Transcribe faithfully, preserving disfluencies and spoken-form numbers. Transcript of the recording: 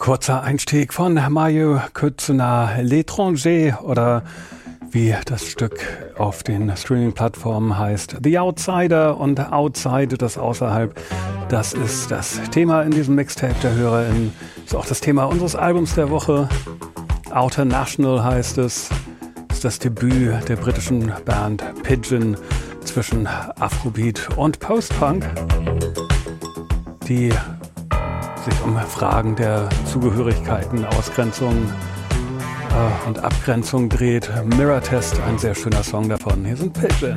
Kurzer Einstieg von Mario Kutsuna, L'étranger oder wie das Stück auf den Streaming-Plattformen heißt, The Outsider und Outside, das Außerhalb. Das ist das Thema in diesem Mixtape der HörerInnen. Ist auch das Thema unseres Albums der Woche. Outer National heißt es. Ist das Debüt der britischen Band Pigeon zwischen Afrobeat und Post-Punk, die sich um Fragen der Zugehörigkeiten, Ausgrenzung äh, und Abgrenzung dreht. Mirror Test, ein sehr schöner Song davon. Hier sind Pigeon.